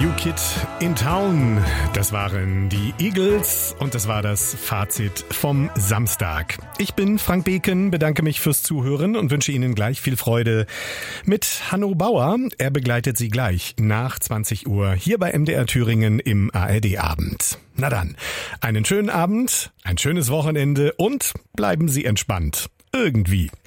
New Kid in Town. Das waren die Eagles und das war das Fazit vom Samstag. Ich bin Frank Beken, bedanke mich fürs Zuhören und wünsche Ihnen gleich viel Freude mit Hanno Bauer. Er begleitet Sie gleich nach 20 Uhr hier bei MDR Thüringen im ARD-Abend. Na dann, einen schönen Abend, ein schönes Wochenende und bleiben Sie entspannt. Irgendwie.